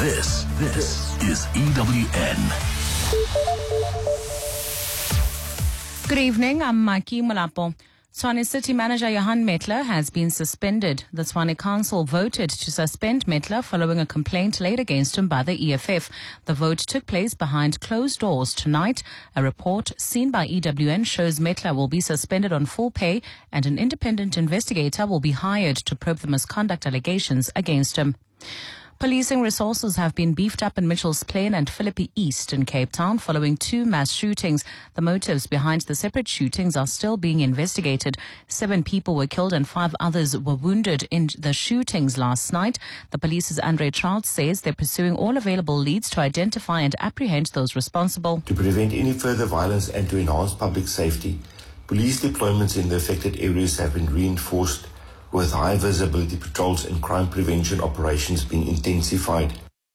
This is EWN. Good evening, I'm Maki Mulapo. Tshwane City Manager Johan Metler has been suspended. The Tshwane Council voted to suspend Metler following a complaint laid against him by the EFF. The vote took place behind closed doors tonight. A report seen by EWN shows Metler will be suspended on full pay and an independent investigator will be hired to probe the misconduct allegations against him. Policing resources have been beefed up in Mitchells Plain and Philippi East in Cape Town following 2 mass shootings. The motives behind the separate shootings are still being investigated. 7 people were killed and 5 others were wounded in the shootings last night. The police's Andre Trout says they're pursuing all available leads to identify and apprehend those responsible. To prevent any further violence and to enhance public safety, police deployments in the affected areas have been reinforced, with high visibility patrols and crime prevention operations being intensified.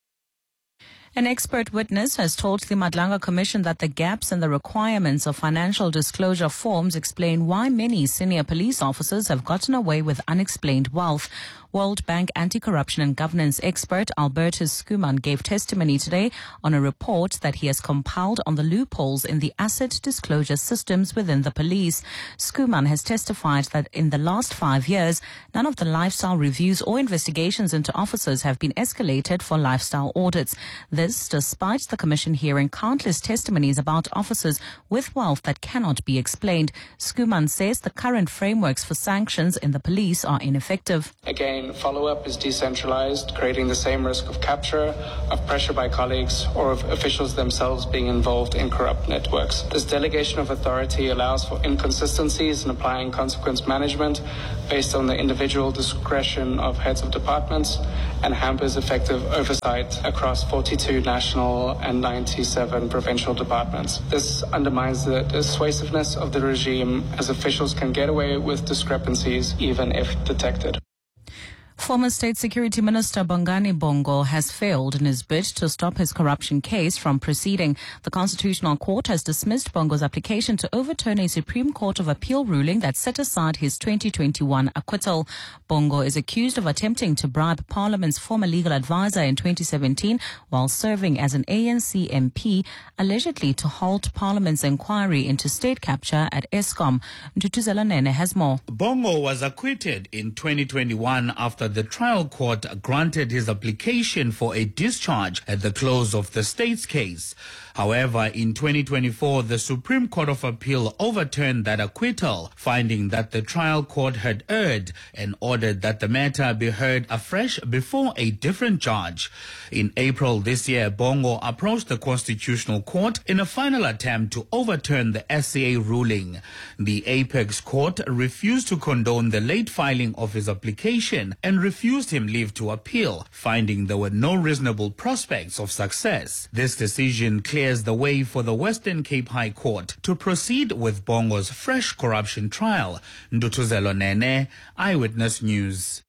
An expert witness has told the Madlanga Commission that the gaps in the requirements of financial disclosure forms explain why many senior police officers have gotten away with unexplained wealth. World Bank anti-corruption and governance expert Albertus Schoeman gave testimony today on a report that he has compiled on the loopholes in the asset disclosure systems within the police. Schoeman has testified that in the last 5 years, none of the lifestyle reviews or investigations into officers have been escalated for lifestyle audits. This despite the Commission hearing countless testimonies about officers with wealth that cannot be explained. Schoeman says the current frameworks for sanctions in the police are ineffective. Again, follow-up is decentralized, creating the same risk of capture, of pressure by colleagues, or of officials themselves being involved in corrupt networks. This delegation of authority allows for inconsistencies in applying consequence management based on the individual discretion of heads of departments and hampers effective oversight across 42 national and 97 provincial departments. This undermines the persuasiveness of the regime, as officials can get away with discrepancies even if detected. Former State Security Minister Bongani Bongo has failed in his bid to stop his corruption case from proceeding. The Constitutional Court has dismissed Bongo's application to overturn a Supreme Court of Appeal ruling that set aside his 2021 acquittal. Bongo is accused of attempting to bribe Parliament's former legal advisor in 2017 while serving as an ANC MP, allegedly to halt Parliament's inquiry into state capture at Eskom. Ntutuzela Nene has more. Bongo was acquitted in 2021 after the trial court granted his application for a discharge at the close of the state's case. However, in 2024, the Supreme Court of Appeal overturned that acquittal, finding that the trial court had erred and ordered that the matter be heard afresh before a different judge. In April this year, Bongo approached the Constitutional Court in a final attempt to overturn the SCA ruling. The Apex Court refused to condone the late filing of his application and refused him leave to appeal, finding there were no reasonable prospects of success. This decision clears the way for the Western Cape High Court to proceed with Bongo's fresh corruption trial. Ndutuzelo Nene, Eyewitness News.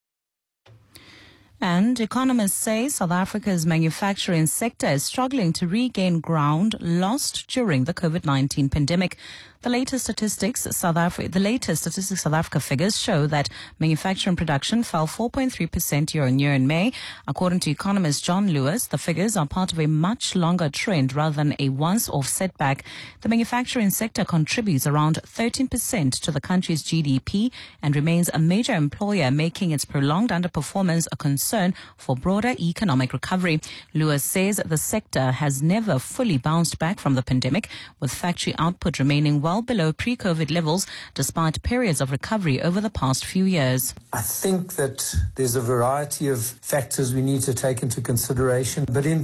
And economists say South Africa's manufacturing sector is struggling to regain ground lost during the COVID-19 pandemic. The latest statistics South Africa figures show that manufacturing production fell 4.3% year-on-year in May. According to economist John Lewis, the figures are part of a much longer trend rather than a once-off setback. The manufacturing sector contributes around 13% to the country's GDP and remains a major employer, making its prolonged underperformance a concern for broader economic recovery. Lewis says the sector has never fully bounced back from the pandemic, with factory output remaining well below pre-COVID levels despite periods of recovery over the past few years. I think that there's a variety of factors we need to take into consideration. But in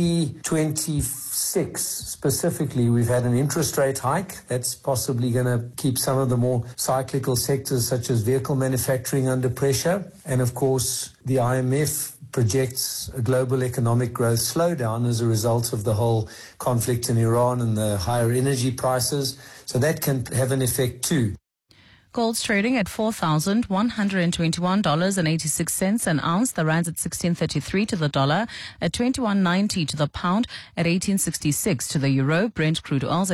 2026 specifically, we've had an interest rate hike. That's possibly going to keep some of the more cyclical sectors such as vehicle manufacturing under pressure. And of course, the IMF projects a global economic growth slowdown as a result of the whole conflict in Iran and the higher energy prices. So that can have an effect too. Gold's trading at $4,121.86 an ounce. The rand's at 16.33 to the dollar, at 21.90 to the pound, at 18.66 to the euro. Brent crude oil's at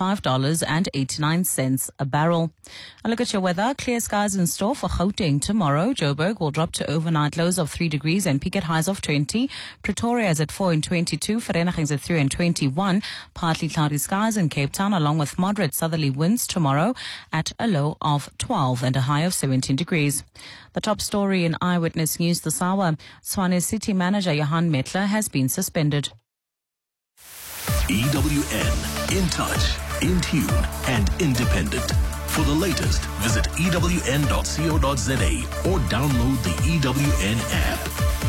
$75.89 a barrel. A look at your weather. Clear skies in store for Gauteng tomorrow. Joburg will drop to overnight lows of 3 degrees and peak at highs of 20. Pretoria is at 4 and 22. Vereeniging is at 3 and 21. Partly cloudy skies in Cape Town, along with moderate southerly winds tomorrow at a low of 12 and a high of 17 degrees. The top story in Eyewitness News this hour. Tshwane City Manager Johan Metler has been suspended. EWN, in touch, in tune, and independent. For the latest, visit ewn.co.za or download the EWN app.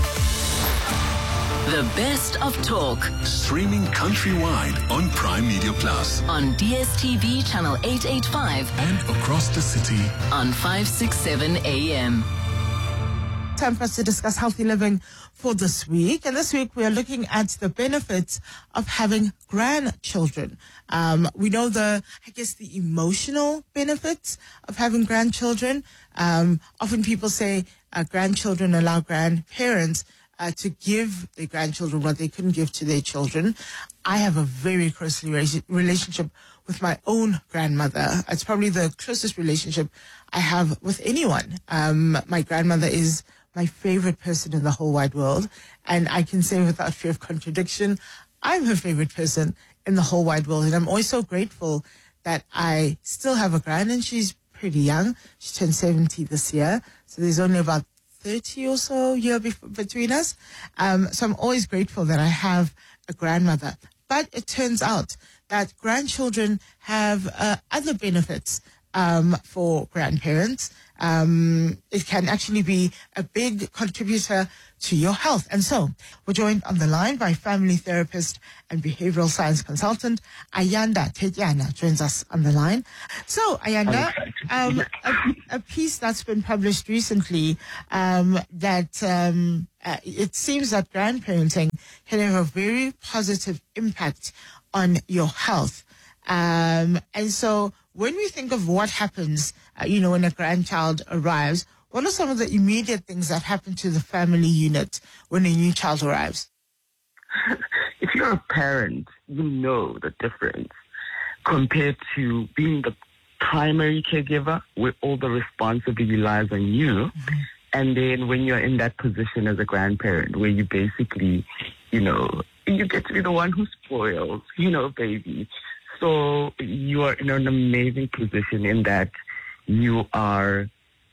The best of talk. Streaming countrywide on Prime Media Plus. On DSTV channel 885. And across the city on 567 AM. Time for us to discuss healthy living for this week. And this week we are looking at the benefits of having grandchildren. We know the emotional benefits of having grandchildren. Often people say grandchildren allow grandparents to give their grandchildren what they couldn't give to their children. I have a very close relationship with my own grandmother. It's probably the closest relationship I have with anyone. My grandmother is my favorite person in the whole wide world. And I can say without fear of contradiction, I'm her favorite person in the whole wide world. And I'm always so grateful that I still have a grand, and she's pretty young. She turned 70 this year. So there's only about 30 or so years between us. So I'm always grateful that I have a grandmother. But it turns out that grandchildren have other benefits for grandparents. It can actually be a big contributor to your health. And so we're joined on the line by family therapist and behavioral science consultant Ayanda Tetyana joins us on the line. So Ayanda, a piece that's been published recently that it seems that grandparenting can have a very positive impact on your health. And so when we think of what happens, when a grandchild arrives, what are some of the immediate things that happen to the family unit when a new child arrives? If you're a parent, you know the difference compared to being the primary caregiver where all the responsibility lies on you. Mm-hmm. And then when you're in that position as a grandparent where you basically, you get to be the one who spoils, baby. So you are in an amazing position in that you are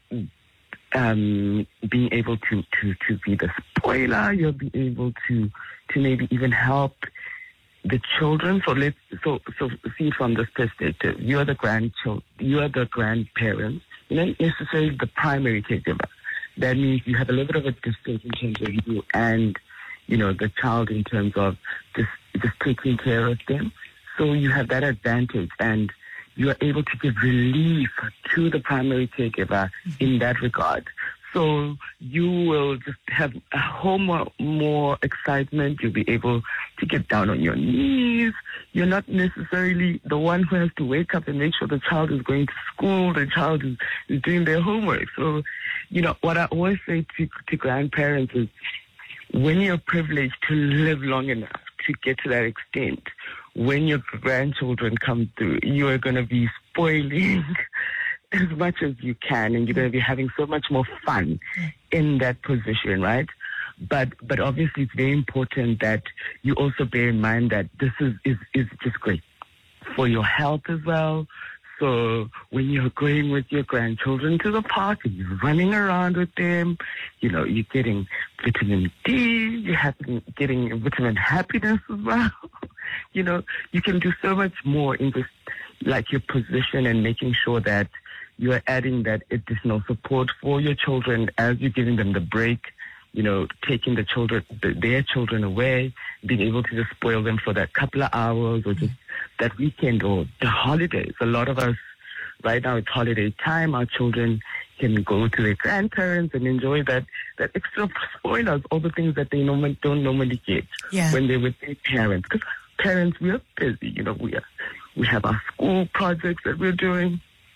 being able to be the spoiler. You'll be able to maybe even help the children. So see it from this perspective. You are the grandparents. You're not necessarily the primary caregiver. That means you have a little bit of a distance in terms of you and the child in terms of just taking care of them. So you have that advantage, and you are able to give relief to the primary caregiver in that regard. So you will just have a whole more excitement. You'll be able to get down on your knees. You're not necessarily the one who has to wake up and make sure the child is going to school, the child is doing their homework. So, what I always say to grandparents is, when you're privileged to live long enough to get to that extent, when your grandchildren come through, you are going to be spoiling as much as you can, and you're going to be having so much more fun in that position, right? But obviously it's very important that you also bear in mind that this is just great for your health as well. So when you're going with your grandchildren to the park and you're running around with them, you're getting vitamin D, you're getting vitamin happiness as well. You can do so much more in just like your position and making sure that you are adding that additional support for your children as you're giving them the break, taking their children away, being able to just spoil them for that couple of hours or just that weekend or the holidays. A lot of us, right now it's holiday time, our children can go to their grandparents and enjoy that extra spoilers, all the things that they don't normally get when they're with their parents. Because parents, we are busy, we have our school projects that we're doing.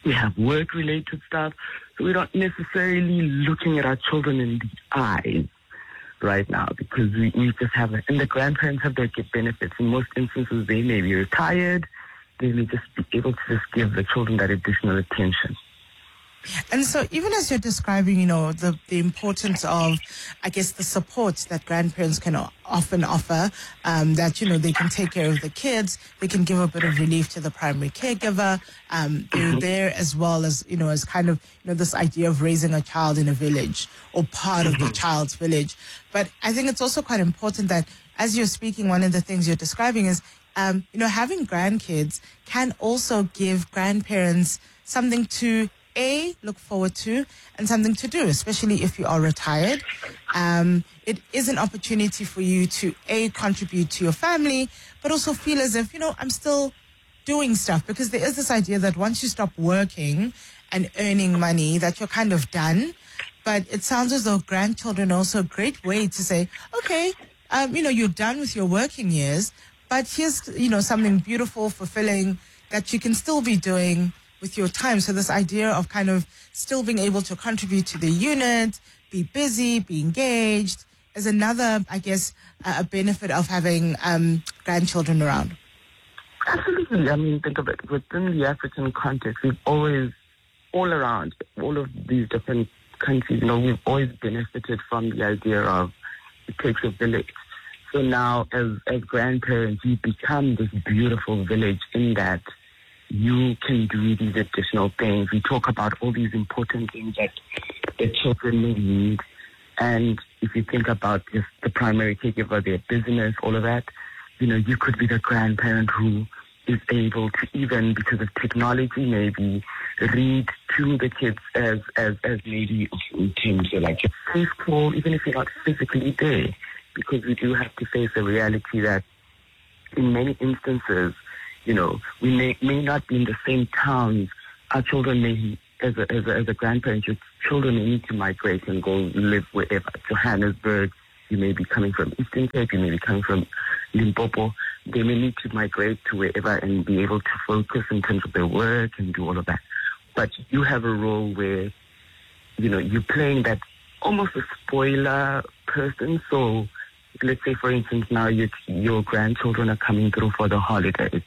We have work-related stuff. So we're not necessarily looking at our children in the eyes right now, because we just have it. And the grandparents have their benefits. In most instances, they may be retired. They may just be able to just give the children that additional attention. And so even as you're describing, the importance of, I guess, the support that grandparents can often offer, that, they can take care of the kids, they can give a bit of relief to the primary caregiver. They're there as well as, as kind of, this idea of raising a child in a village or part of the child's village. But I think it's also quite important that as you're speaking, one of the things you're describing is, having grandkids can also give grandparents something to look forward to and something to do, especially if you are retired. It is an opportunity for you to contribute to your family, but also feel as if, I'm still doing stuff, because there is this idea that once you stop working and earning money that you're kind of done. But it sounds as though grandchildren are also a great way to say, okay, you're done with your working years, but here's, something beautiful, fulfilling that you can still be doing with your time. So this idea of kind of still being able to contribute to the unit, be busy, be engaged, is another, I guess, a benefit of having grandchildren around. Absolutely. I mean, think of it. Within the African context, we've always, all around, all of these different countries, we've always benefited from the idea of it takes a village. So now, as grandparents, you become this beautiful village in that you can do these additional things. We talk about all these important things that the children may need. And if you think about just the primary caregiver, their business, all of that, you could be the grandparent who is able to, even because of technology, maybe read to the kids as maybe in terms of like a safe call, even if you're not physically there, because we do have to face the reality that in many instances, we may not be in the same towns. Our children may, as a grandparent, your children may need to migrate and go live wherever. Johannesburg, you may be coming from Eastern Cape, you may be coming from Limpopo. They may need to migrate to wherever and be able to focus in terms of their work and do all of that. But you have a role where, you're playing that almost a spoiler person. So let's say, for instance, now your grandchildren are coming through for the holidays.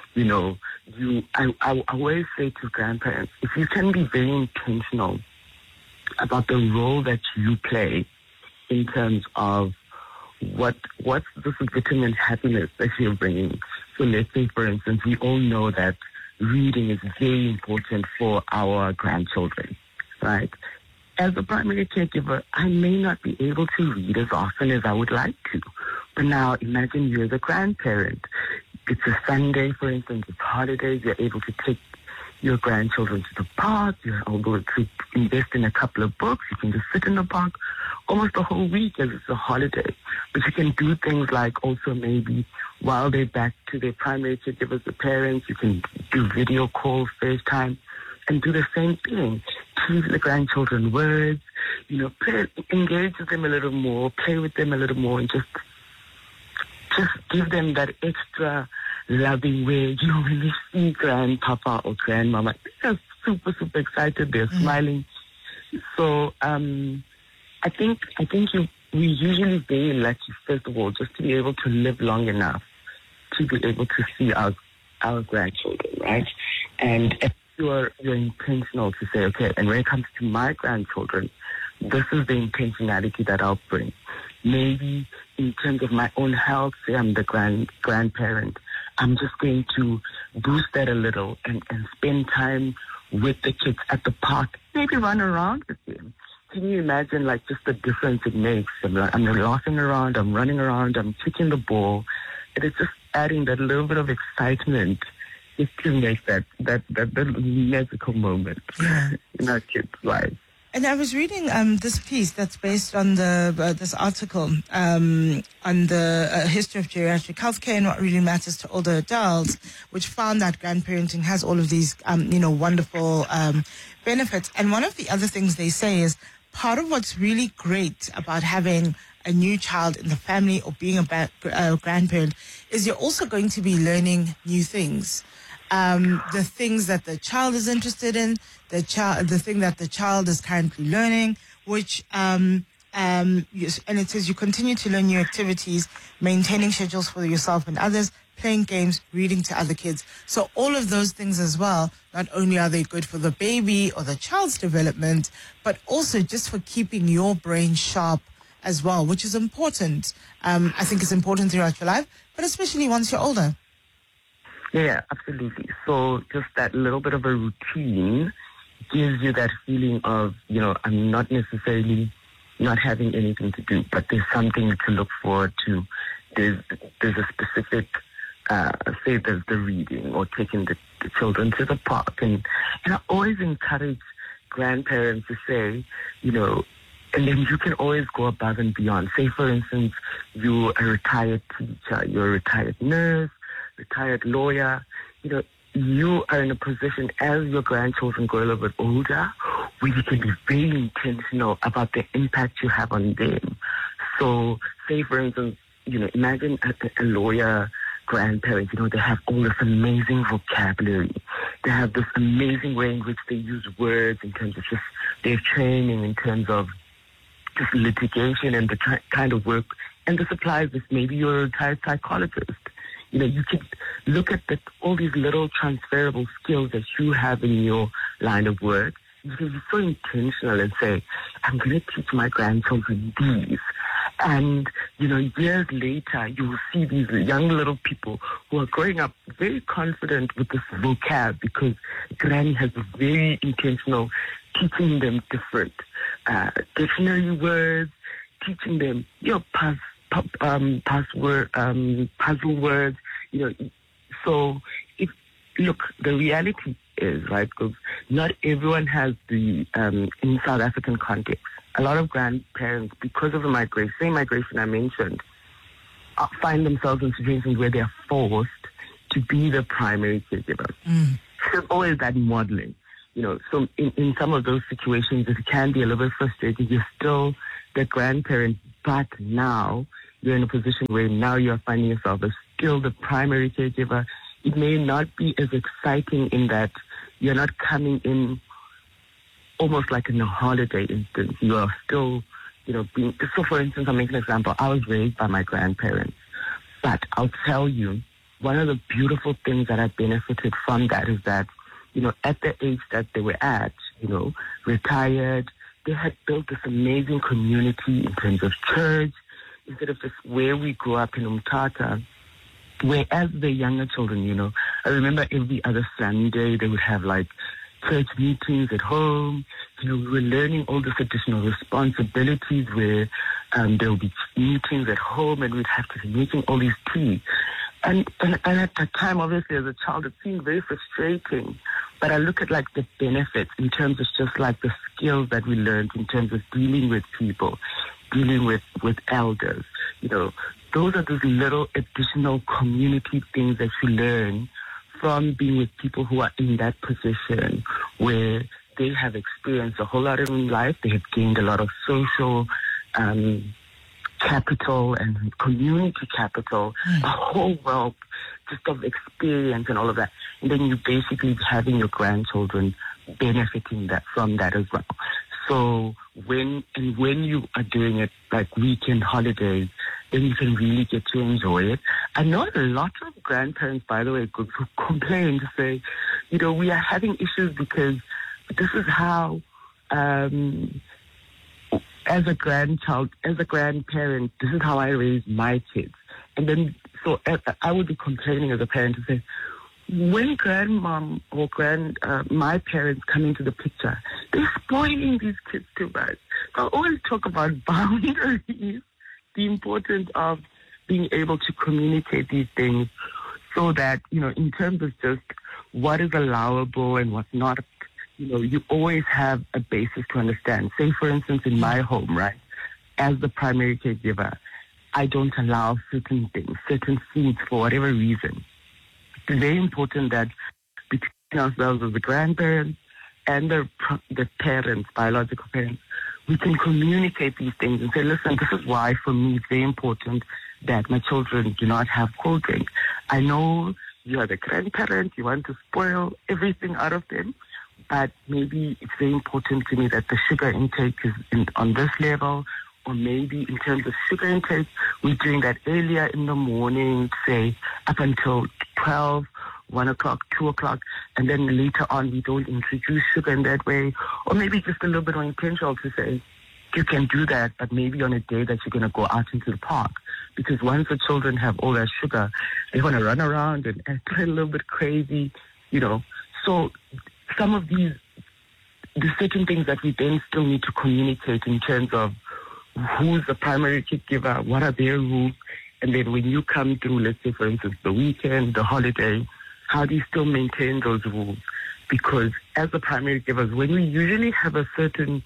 I always say to grandparents, if you can be very intentional about the role that you play in terms of what's this vitamin happiness that you're bringing. So let's say, for instance, we all know that reading is very important for our grandchildren, right? As a primary caregiver, I may not be able to read as often as I would like to. But now imagine you're the grandparent. It's a Sunday, for instance, it's holidays, you're able to take your grandchildren to the park, you're able to invest in a couple of books, you can just sit in the park almost the whole week as it's a holiday. But you can do things like also maybe while they're back to their primary caregivers, the parents, you can do video calls, FaceTime, and do the same thing. Teach the grandchildren words, engage with them a little more, play with them a little more, and just give them that extra loving way. When they see grandpapa or grandmama, they're super, super excited. They're smiling. So I think we usually very lucky, first of all, just to be able to live long enough to be able to see our grandchildren, right? And if you're intentional to say, okay, and when it comes to my grandchildren, this is the intentionality that I'll bring. Maybe in terms of my own health, say I'm the grandparent, I'm just going to boost that a little and spend time with the kids at the park, maybe run around with them. Can you imagine just the difference it makes? I'm laughing around, I'm running around, I'm kicking the ball, and it's just adding that little bit of excitement just to make that magical moment in our kids' lives. And I was reading this piece that's based on this article on the history of geriatric healthcare and what really matters to older adults, which found that grandparenting has all of these, wonderful benefits. And one of the other things they say is part of what's really great about having a new child in the family or being a grandparent is you're also going to be learning new things. the things that the child is interested in, the thing that the child is currently learning, which yes, and it says you continue to learn new activities, maintaining schedules for yourself and others, playing games, reading to other kids. So all of those things as well, not only are they good for the baby or the child's development, but also just for keeping your brain sharp as well, which is important. I think it's important throughout your life, but especially once you're older. Yeah, absolutely. So just that little bit of a routine gives you that feeling of, I'm not necessarily not having anything to do, but there's something to look forward to. There's a specific, say there's the reading or taking the children to the park. And I always encourage grandparents to say, and then you can always go above and beyond. Say, for instance, you're a retired teacher, you're a retired nurse, retired lawyer. You are in a position as your grandchildren grow a little bit older where you can be very intentional about the impact you have on them. So, say, for instance, imagine a lawyer grandparent, they have all this amazing vocabulary. They have this amazing way in which they use words in terms of just their training, in terms of just litigation and the kind of work. And this applies if maybe you're a retired psychologist. You can look at all these little transferable skills that you have in your line of work. You can be so intentional and say, I'm going to teach my grandchildren these. And, years later, you will see these young little people who are growing up very confident with this vocab because Granny has been very intentional teaching them different dictionary words, teaching them, puzzle words, So, the reality is, right, because not everyone has the, in South African context, a lot of grandparents, because of the same migration I mentioned, find themselves in situations where they're forced to be the primary caregiver. There's always that modeling, So in some of those situations, it can be a little bit frustrating. You're still the grandparent, but now you're in a position where now you're finding yourself as still the primary caregiver. It may not be as exciting in that you're not coming in almost like in a holiday instance. You are still, being... So, for instance, I'll make an example. I was raised by my grandparents. But I'll tell you, one of the beautiful things that I benefited from that is that, at the age that they were at, retired, they had built this amazing community in terms of church, instead of just where we grew up in Umtata, where as the younger children, I remember every other Sunday they would have like church meetings at home. We were learning all these additional responsibilities where there would be meetings at home and we'd have to be making all these tea. And at that time, obviously, as a child, it seemed very frustrating. But I look at like the benefits in terms of just like the skills that we learned in terms of dealing with people, dealing with elders. Those are those little additional community things that you learn from being with people who are in that position where they have experienced a whole lot in life. They have gained a lot of social capital and community capital, a whole wealth just of experience and all of that. And then you basically having your grandchildren benefiting from that as well. So when you are doing it like weekend holidays, then you can really get to enjoy it. I know a lot of grandparents, by the way, who complain to say, we are having issues because this is how, as a grandparent, this is how I raise my kids. And then, so I would be complaining as a parent to say, when grandmom or my parents come into the picture, they're spoiling these kids too much. So I always talk about boundaries, the importance of being able to communicate these things so that, in terms of just what is allowable and what's not, you always have a basis to understand. Say, for instance, in my home, right, as the primary caregiver, I don't allow certain things, certain foods for whatever reason. It's very important that between ourselves as the grandparents and the parents, biological parents, we can communicate these things and say, listen, this is why for me it's very important that my children do not have cold drink. I know, you are the grandparent, you want to spoil everything out of them. But maybe it's very important to me that the sugar intake is on this level, or maybe in terms of sugar intake, we're doing that earlier in the morning, say up until 12, 1 o'clock, 2 o'clock, and then later on we don't introduce sugar in that way. Or maybe just a little bit more intentional to say, you can do that, but maybe on a day that you're going to go out into the park. Because once the children have all that sugar, they want to run around and play a little bit crazy, So some of the certain things that we then still need to communicate in terms of who's the primary caregiver, what are their rules, and then when you come through, let's say, for instance, the weekend, the holiday, how do you still maintain those rules? Because as the primary givers, when we usually have a certain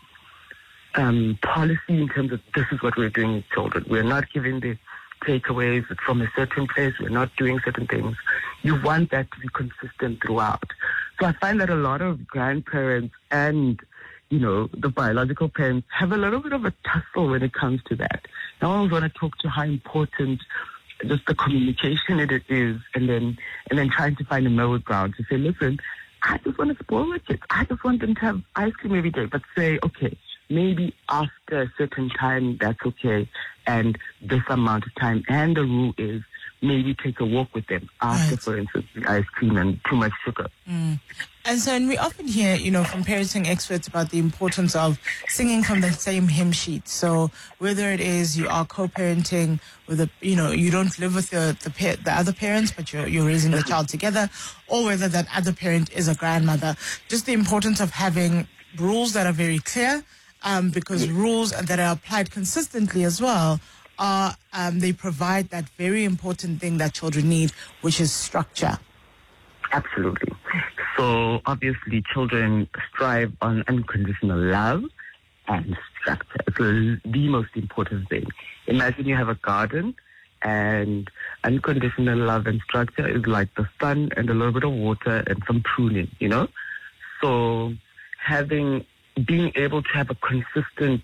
policy in terms of this is what we're doing with children, we're not giving the takeaways from a certain place, we're not doing certain things, you want that to be consistent throughout. So I find that a lot of grandparents and the biological parents have a little bit of a tussle when it comes to that. I always want to talk to how important just the communication it is, and then trying to find a middle ground to say, listen, I just want to spoil my kids. I just want them to have ice cream every day. But say, okay, maybe after a certain time, that's okay, and this amount of time. And the rule is maybe take a walk with them after, for instance, the ice cream and too much sugar. And so, and we often hear, from parenting experts about the importance of singing from the same hymn sheet. So whether it is you are co-parenting with you don't live with the other parents, but you're raising the child together, or whether that other parent is a grandmother, just the importance of having rules that are very clear, because rules that are applied consistently as well are, they provide that very important thing that children need, which is structure. Absolutely. So obviously children strive on unconditional love and structure. It's the most important thing. Imagine you have a garden, and unconditional love and structure is like the sun and a little bit of water and some pruning, So being able to have a consistent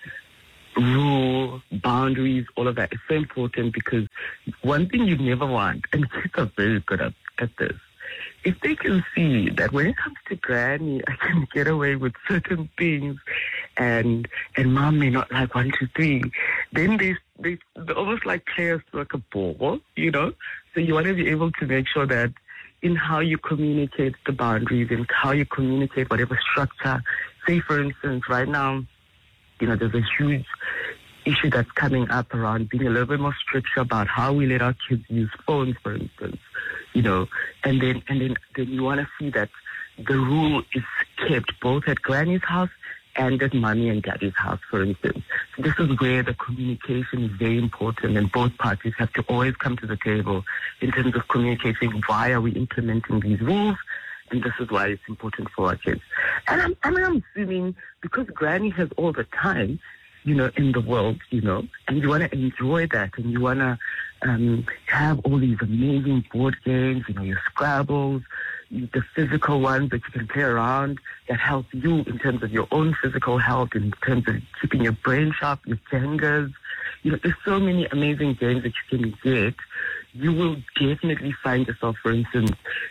rule, boundaries, all of that is so important, because one thing you never want, and kids are very good at this, if they can see that when it comes to granny, I can get away with certain things, and mom may not like 1, 2, 3, then they almost like play us like a ball, So you want to be able to make sure that in how you communicate the boundaries and how you communicate whatever structure. Say, for instance, right now, there's a huge issue that's coming up around being a little bit more strict about how we let our kids use phones, for instance, and then you want to see that the rule is kept both at granny's house and at mommy and daddy's house, for instance. So this is where the communication is very important, and both parties have to always come to the table in terms of communicating why are we implementing these rules, and this is why it's important for our kids. And I'm assuming because granny has all the time, in the world, and you want to enjoy that, and you want to have all these amazing board games, your Scrabbles, the physical ones that you can play around that help you in terms of your own physical health, in terms of keeping your brain sharp, your fingers. There's so many amazing games that you can get. You will definitely find yourself, for instance,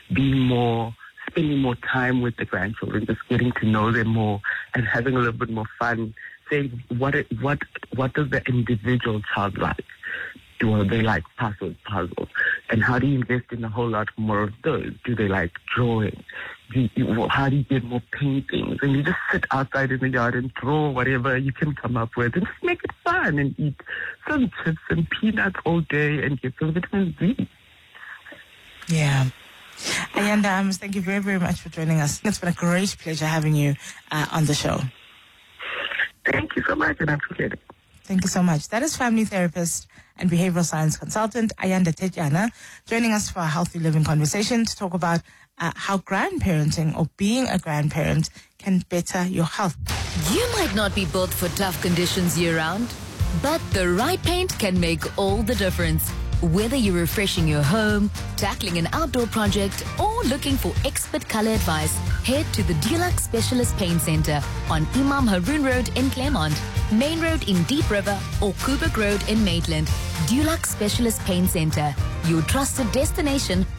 spending more time with the grandchildren, just getting to know them more and having a little bit more fun. Say, what does the individual child like? Do they like puzzles? And how do you invest in a whole lot more of those? Do they like drawing? How do you get more paintings? And you just sit outside in the yard and draw whatever you can come up with and just make it fun and eat some chips and peanuts all day and get some vitamin D. Yeah. Ayanda, thank you very, very much for joining us. It's been a great pleasure having you on the show. Thank you so much, and I appreciate it. Thank you so much. That is family therapist and behavioral science consultant Ayanda Tetyana joining us for a healthy living conversation to talk about how grandparenting or being a grandparent can better your health. You might not be built for tough conditions year-round, but the right paint can make all the difference. Whether you're refreshing your home, tackling an outdoor project, or looking for expert color advice, head to the Dulux Specialist Paint Center on Imam Haroon Road in Claremont, Main Road in Deep River, or Kubrick Road in Maitland. Dulux Specialist Paint Center, your trusted destination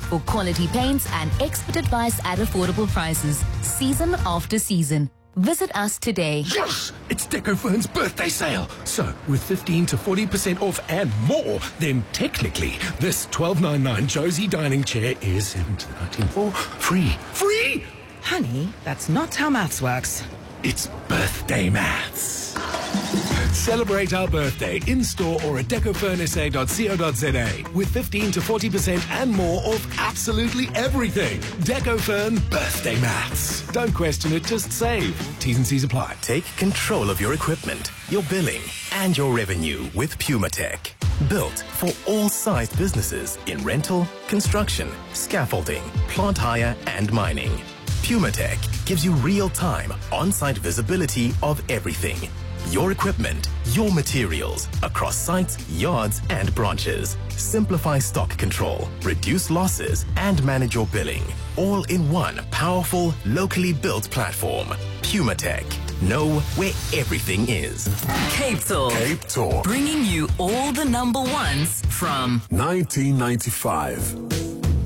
for quality paints and expert advice at affordable prices, season after season. Visit us today. Yes! It's Decofern's birthday sale. So, with 15 to 40% off and more, then technically, this $12.99 Josie dining chair is $17.94 free. Free! Honey, that's not how maths works. It's birthday maths. Celebrate our birthday in-store or at decofurnsa.co.za with 15 to 40% and more off absolutely everything. Decofern birthday maths. Don't question it, just save. T's and C's apply. Take control of your equipment, your billing, and your revenue with PumaTech. Built for all sized businesses in rental, construction, scaffolding, plant hire, and mining. PumaTech gives you real-time, on-site visibility of everything. Your equipment, your materials, across sites, yards, and branches. Simplify stock control, reduce losses, and manage your billing. All in one powerful, locally built platform. PumaTech. Know where everything is. Cape Talk. Cape Talk. Bringing you all the number ones from 1995.